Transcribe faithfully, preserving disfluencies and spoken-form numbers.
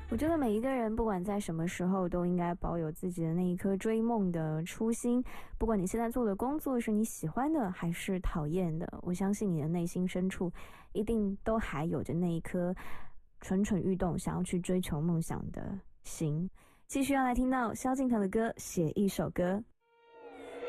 我觉得每一个人不管在什么时候都应该保有自己的那一颗追梦的初心，不管你现在做的工作是你喜欢的还是讨厌的，我相信你的内心深处一定都还有着那一颗蠢蠢欲动想要去追求梦想的心。继续要来听到萧敬腾的歌《写一首歌》。